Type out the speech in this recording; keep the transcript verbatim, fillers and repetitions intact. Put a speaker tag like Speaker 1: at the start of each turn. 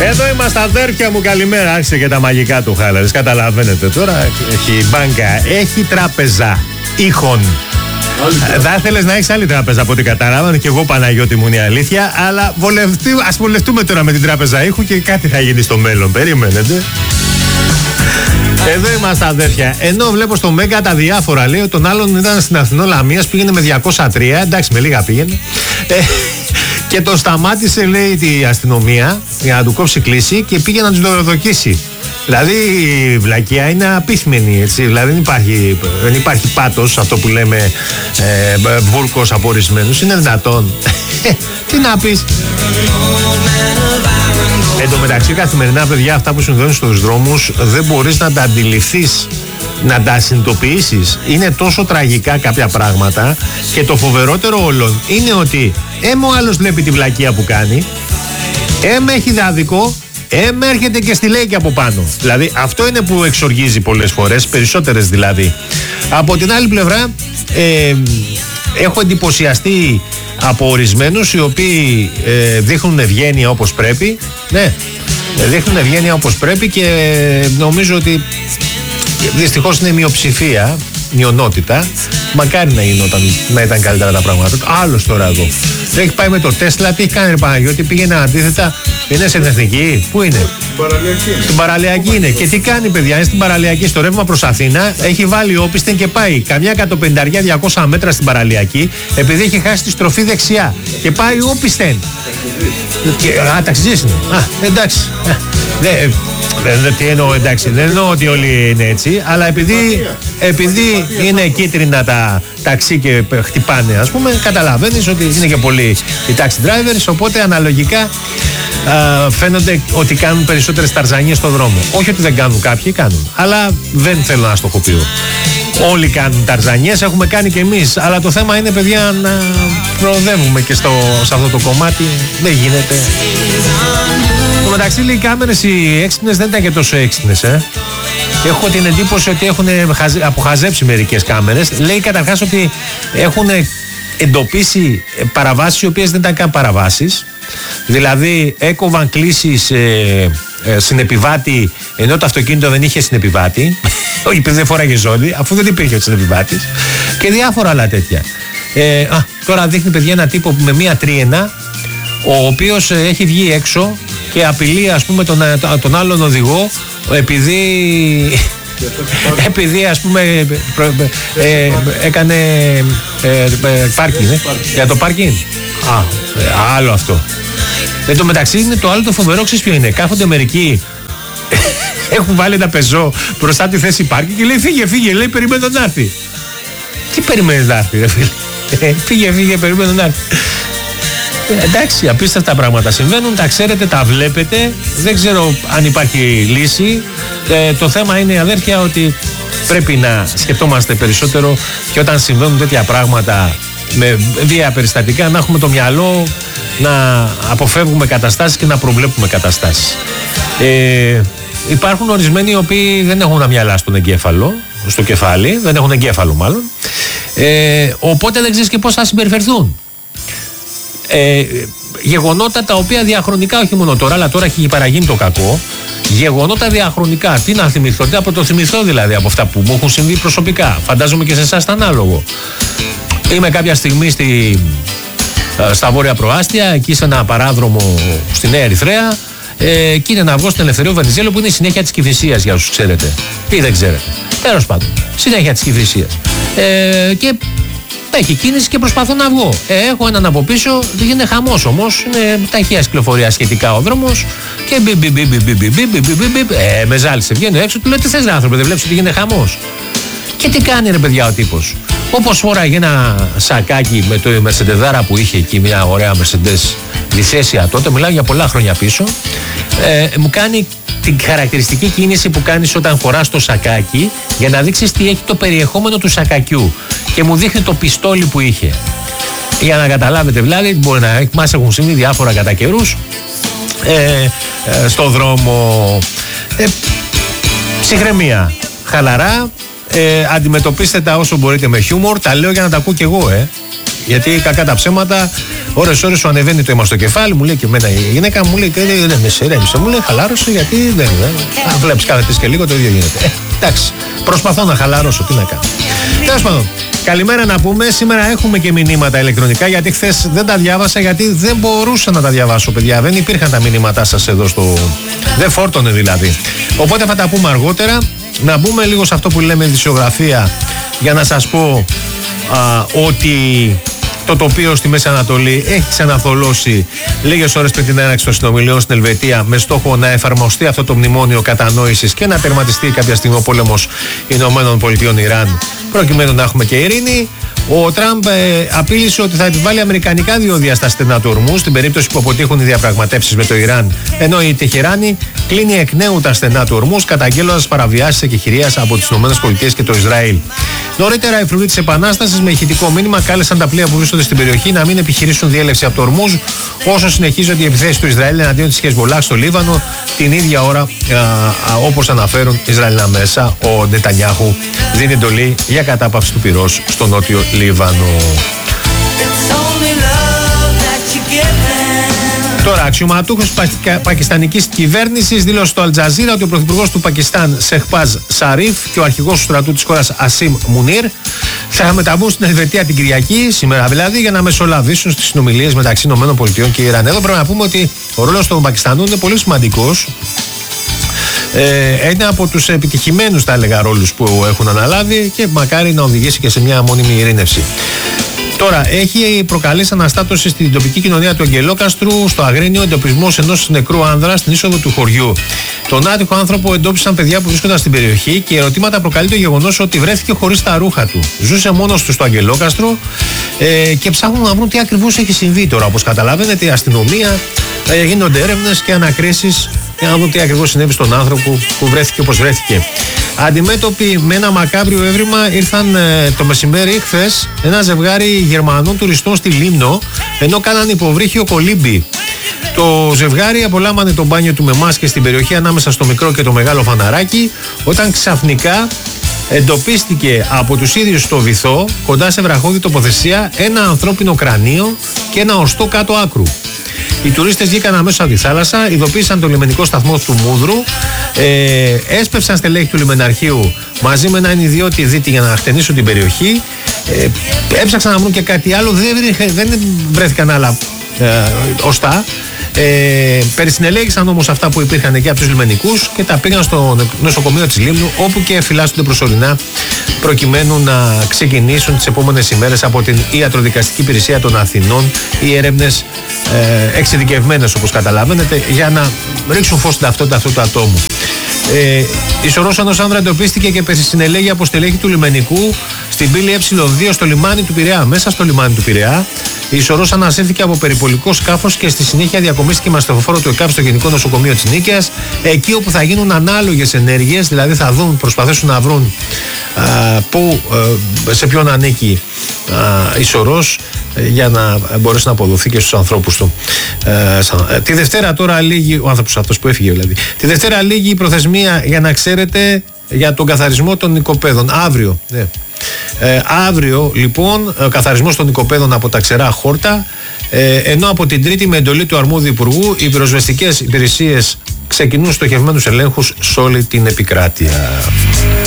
Speaker 1: Εδώ είμαστε αδέρφια μου, καλημέρα. Άρχισε και τα μαγικά του Χάλαρης. Καταλαβαίνετε τώρα. Έχει μπάνκα, έχει τράπεζα ήχων. Θα ήθελες να έχεις άλλη τράπεζα από ό,τι κατάλαβα. Και εγώ, Παναγιώτη μου, είναι η αλήθεια. Αλλά βολευτεί, ας βολευτούμε τώρα με την τράπεζα ήχου και κάτι θα γίνει στο μέλλον. Περιμένετε. Εδώ είμαστε αδέρφια. Ενώ βλέπω στο Μέγκα τα διάφορα, λέει, τον άλλον ήταν στην Αθηνό Λαμίας, πήγαινε με διακόσια τρία. Εντάξει, με λίγα πήγαινε. Ε, και τον σταμάτησε, λέει, η αστυνομία για να του κόψει κλίση και πήγε να του δωροδοκίσει. Δηλαδή η βλακεία είναι απίθμενη, έτσι. Δηλαδή δεν υπάρχει, δεν υπάρχει πάτος, αυτό που λέμε ε, βούρκος από ορισμένους. Είναι δυνατόν. Τι να πεις. Εν τω μεταξύ, καθημερινά, παιδιά, αυτά που συμβαίνουν στους δρόμους δεν μπορείς να τα αντιληφθείς, να τα συνειδητοποιήσεις. Είναι τόσο τραγικά κάποια πράγματα. Και το φοβερότερο όλων είναι ότι έμ ο άλλος βλέπει τη βλακεία που κάνει, έμ έχει δάδικο, έμ έρχεται και στη λέει και από πάνω. Δηλαδή αυτό είναι που εξοργίζει πολλές φορές, περισσότερες δηλαδή. Από την άλλη πλευρά ε, έχω εντυπωσιαστεί από ορισμένους οι οποίοι ε, δείχνουν ευγένεια όπως πρέπει. Ναι, δείχνουν ευγένεια όπως πρέπει και νομίζω ότι δυστυχώς είναι μειοψηφία, μειονότητα. Μακάρι να γινόταν, να ήταν καλύτερα τα πράγματα. Άλλος τώρα εδώ έχει πάει με το Τέσλα, τι έχει κάνει, ρε Παναγιώτη, πήγαινε αντίθετα. Είναι στην Εθνική, πού είναι? Παραλιακή. Στην Παραλιακή είναι. Και τι κάνει, παιδιά, είναι στην Παραλιακή, στο ρεύμα προς Αθήνα. Έχει βάλει όπισθεν και πάει καμιά εκατόν πενήντα διακόσια μέτρα στην Παραλιακή, επειδή έχει χάσει τη στροφή δεξιά. Και πάει όπισθεν. Α, ταξιτζής είναι. Α, εντάξει. Δεν, δεν, τι εννοώ, εντάξει, δεν εννοώ ότι όλοι είναι έτσι, αλλά επειδή, επειδή είναι κίτρινα τα ταξί και χτυπάνε, ας πούμε, καταλαβαίνεις ότι είναι και πολλοί οι taxi drivers, οπότε αναλογικά α, φαίνονται ότι κάνουν περισσότερες ταρζανίες στον δρόμο. Όχι ότι δεν κάνουν, κάποιοι κάνουν, αλλά δεν θέλω να στοχοποιώ. Όλοι κάνουν ταρζανίες, έχουμε κάνει και εμείς, αλλά το θέμα είναι, παιδιά, να προοδεύουμε και στο, σε αυτό το κομμάτι. Δεν γίνεται. Στο μεταξύ, λέει, οι κάμερες οι έξυπνες δεν ήταν και τόσο έξυπνες, ε. Έχω την εντύπωση ότι έχουν αποχαζέψει μερικές κάμερες. Λέει καταρχάς ότι έχουν εντοπίσει παραβάσεις οι οποίες δεν ήταν καν παραβάσεις. Δηλαδή έκοβαν κλήσεις ε, ε, συνεπιβάτη, ενώ το αυτοκίνητο δεν είχε συνεπιβάτη. Όχι, δεν φοράγε ζώνη, αφού δεν υπήρχε ο συνεπιβάτης. Και διάφορα άλλα τέτοια. Ε, α, τώρα δείχνει, παιδιά, ένα τύπο με μία τρίενα, ο οποίος ε, έχει βγει έξω και απειλεί, ας πούμε, τον, τον άλλον οδηγό, επειδή επειδή, ας πούμε, ε, έκανε ε, πάρκινγκ, ε, για το πάρκινγκ. Α, ε, άλλο αυτό. Εν τω μεταξύ, είναι το άλλο το φοβερό, ξέρεις ποιο είναι? Κάθονται μερικοί, έχουν βάλει ένα πεζό μπροστά τη θέση πάρκινγκ και λέει φύγε, φύγε, λέει περιμένω να έρθει. Τι περιμένεις να έρθει, ρε φίλε? Φύγε, φύγε, περιμένω να έρθει. Ε, εντάξει, απίστευτα πράγματα συμβαίνουν, τα ξέρετε, τα βλέπετε. Δεν ξέρω αν υπάρχει λύση. Ε, το θέμα είναι, αδέρφια, ότι πρέπει να σκεφτόμαστε περισσότερο και όταν συμβαίνουν τέτοια πράγματα με βία περιστατικά να έχουμε το μυαλό να αποφεύγουμε καταστάσεις και να προβλέπουμε καταστάσεις. Ε, υπάρχουν ορισμένοι οι οποίοι δεν έχουν τα μυαλά στον εγκέφαλο, στο κεφάλι, δεν έχουν εγκέφαλο μάλλον. Ε, οπότε δεν ξέρεις και πώς θα συμπεριφερθούν. Ε, γεγονότα τα οποία διαχρονικά, όχι μόνο τώρα, αλλά τώρα έχει παραγίνει το κακό. Γεγονότα διαχρονικά, τι να θυμηθώ, τι από το θυμηθώ δηλαδή από αυτά που μου έχουν συμβεί προσωπικά. Φαντάζομαι και σε εσάς ήταν ανάλογο. Είμαι κάποια στιγμή στη, στα Βόρεια Προάστια, εκεί σε ένα παράδρομο στη Νέα Ερυθρέα, ε, και είναι να βγω στην Ελευθερίου Βενιζέλου, που είναι η συνέχεια της Κηφισίας, για όσους ξέρετε ή δεν ξέρετε. Τέλος πάντων, συνέχεια της Κηφισίας. Ε, και έχει κίνηση και προσπαθώ να βγω. Ε, έχω έναν από πίσω, γίνεται χαμός όμως. Είναι ταχείας κυκλοφορίας σχετικά ο δρόμος. Και μπι μπι μπι μπι μπι μπι μπι μπι μπι μπι. Ε, με ζάλισε. Βγαίνει έξω, του λέω τι θες, ρε άνθρωπε, δεν βλέπεις ότι γίνεται χαμός? Και τι κάνει, ρε παιδιά, ο τύπος? Όπως φοράγε ένα σακάκι με το Μερσεντεδάρα που είχε εκεί, μια ωραία Mercedes διθέσια τότε, μιλάω για πολλά χρόνια πίσω. Ε, μου κάνει την χαρακτηριστική κίνηση που κάνεις όταν φοράς το σακάκι για να δείξεις τι έχει το περιεχόμενο του σακακιού. Και μου δείχνει το πιστόλι που είχε. Για να καταλάβετε, δηλαδή, μπορεί να μας έχουν συμβεί διάφορα κατά καιρούς ε, ε, στο δρόμο. Ε, ψυχραιμία, χαλαρά, ε, αντιμετωπίστε τα όσο μπορείτε με χιούμορ. Τα λέω για να τα ακούω κι εγώ, ε. Γιατί κακά τα ψέματα, Ώρες-ώρες σου ανεβαίνει το αίμα στο κεφάλι, μου λέει και εμένα η γυναίκα μου λέει: δεν με σερέμισε, μου λέει χαλάρωσε γιατί δεν είναι. Αν βλέπει κάθε και λίγο το ίδιο γίνεται. Ε, εντάξει, προσπαθώ να χαλαρώσω, τι να κάνω. Τέλος πάντων, καλημέρα να πούμε. Σήμερα έχουμε και μηνύματα ηλεκτρονικά, γιατί χθες δεν τα διάβασα, γιατί δεν μπορούσα να τα διαβάσω, παιδιά. Δεν υπήρχαν τα μηνύματά σας εδώ στο. Δεν φόρτωνε δηλαδή. Οπότε θα τα πούμε αργότερα. Να μπούμε λίγο σε αυτό που λέμε ειδησιογραφία, για να σας πω α, ότι το τοπίο στη Μέση Ανατολή έχει ξαναθολώσει λίγες ώρες πριν την έναρξη των συνομιλιών στην Ελβετία, με στόχο να εφαρμοστεί αυτό το μνημόνιο κατανόησης και να τερματιστεί κάποια στιγμή ο πόλεμος Ηνωμένων Πολιτειών Ιράν, προκειμένου να έχουμε και ειρήνη. Ο Τραμπ ε, απείλησε ότι θα επιβάλλει αμερικανικά διόδια στα στενά του Ορμούζ στην περίπτωση που αποτύχουν οι διαπραγματεύσεις με το Ιράν, ενώ η Τεχεράνη κλείνει εκ νέου τα στενά του Ορμούζ, καταγγέλλοντας παραβιάσεις εκεχηρίας από τις ΗΠΑ και το Ισραήλ. Νωρίτερα, οι φρουροί της Επανάστασης με ηχητικό μήνυμα κάλεσαν τα πλοία που βρίσκονται στην περιοχή να μην επιχειρήσουν διέλευση από το Ορμούζ, όσο συνεχίζονται οι επιθέσεις του Ισραήλ εναντίον της Χεσμολάχ στο Λίβανο, την ίδια ώρα, όπως αναφέρουν Ισραηλινά μέσα. Ο Νετανιάχου δίνει εντολή για κατάπαυση του πυρός στο νότιο Λίβανο. Τώρα, αξιωματούχος πακιστανικής κυβέρνησης δήλωσε στο Αλτζαζίρα ότι ο πρωθυπουργός του Πακιστάν, Σεχπάζ Σαρίφ, και ο αρχηγός του στρατού της χώρας, Ασίμ Μουνίρ, θα μεταβούν στην Ελβετία την Κυριακή, σήμερα δηλαδή, για να μεσολαβήσουν στις συνομιλίες μεταξύ ΗΠΑ και Ιράν. Εδώ πρέπει να πούμε ότι ο ρόλος των Πακιστανών είναι πολύ σημαντικός. Ε, είναι από τους επιτυχημένους, θα έλεγα, ρόλους που έχουν αναλάβει και μακάρι να οδηγήσει και σε μια μόνιμη ειρήνευση. Τώρα, έχει προκαλέσει αναστάτωση στην τοπική κοινωνία του Αγγελόκαστρου, στο Αγρίνιο, εντοπισμός ενός νεκρού άνδρα στην είσοδο του χωριού. Τον άτυχο άνθρωπο εντόπισαν παιδιά που βρίσκονταν στην περιοχή και ερωτήματα προκαλεί το γεγονός ότι βρέθηκε χωρίς τα ρούχα του. Ζούσε μόνος του στο Αγγελόκαστρο ε, και ψάχνουν να βρουν τι ακριβώς έχει συμβεί τώρα. Όπως καταλαβαίνετε, η αστυνομία, ε, γίνονται έρευνες και ανακρίσεις για να δουν τι ακριβώς συνέβη στον άνθρωπο που βρέθηκε όπως βρέθηκε. Αντιμέτωποι με ένα μακάβριο έβριμα ήρθαν ε, το μεσημέρι χθες ένα ζευγάρι Γερμανών τουριστών στη Λίμνο, ενώ κάναν υποβρύχιο κολύμπι. Το ζευγάρι απολάμβανε το μπάνιο του με μάσκες στην περιοχή ανάμεσα στο μικρό και το μεγάλο φαναράκι, όταν ξαφνικά εντοπίστηκε από τους ίδιους στο βυθό, κοντά σε βραχώδη τοποθεσία, ένα ανθρώπινο κρανίο και ένα οστό κάτω άκρου. Οι τουρίστες βγήκαν αμέσως από τη θάλασσα, ειδοποίησαν το λιμενικό σταθμό του Μούδρου, ε, έσπευσαν στελέχη του λιμεναρχείου μαζί με έναν ιδιώτη δίτη για να χτενίσουν την περιοχή. Ε, έψαξαν να βρουν και κάτι άλλο, δεν, δεν βρέθηκαν άλλα ε, οστά. Ε, περισυνελέγησαν όμως αυτά που υπήρχαν εκεί από τους λιμενικούς και τα πήγαν στο νοσοκομείο της Λίμνου, όπου και φυλάσσονται προσωρινά προκειμένου να ξεκινήσουν τις επόμενες ημέρες από την Ιατροδικαστική Υπηρεσία των Αθηνών οι έρευνες ε, εξειδικευμένες, όπως καταλαβαίνετε, για να ρίξουν φως στην ταυτότητα αυτού του ατόμου. Ε, η σωρός ενός άνδρα εντοπίστηκε και περισυνελέγει από στελέχη του λιμενικού στην πύλη Ε δύο στο λιμάνι του Πειραιά. Μέσα στο λιμάνι του Πειραιά, η σωρός ανασύρθηκε από περιπολικό σκάφος και στη συνέχεια διακομίστηκε με αστεfoφόρο του ΕΚΑΒ στο Γενικό Νοσοκομείο της Νίκαιας, εκεί όπου θα γίνουν ανάλογες ενέργειες, δηλαδή θα δουν, προσπαθήσουν να βρουν α, που, α, σε ποιον ανήκει α, η σωρός, για να μπορέσει να αποδοθεί και στους ανθρώπους του. Ε, σαν, ε, τη Δευτέρα τώρα λήγει, ο άνθρωπος αυτός που έφυγε δηλαδή, τη Δευτέρα λήγει η προθεσμία, για να ξέρετε, για τον καθαρισμό των οικοπαίδων. Αύριο, ναι. Ε, αύριο λοιπόν ο καθαρισμός των οικοπαίδων από τα ξερά χόρτα, ε, ενώ από την Τρίτη με εντολή του αρμόδιου Υπουργού οι πυροσβεστικές υπηρεσίες ξεκινούν στοχευμένους ελέγχους σε όλη την επικράτεια.